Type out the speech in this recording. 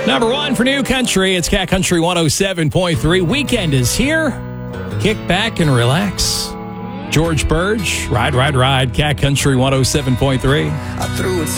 Number one for New Country, it's Cat Country 107.3. Weekend is here. Kick back and relax. George Burge, Ride, Ride, Ride, Cat Country 107.3. I threw it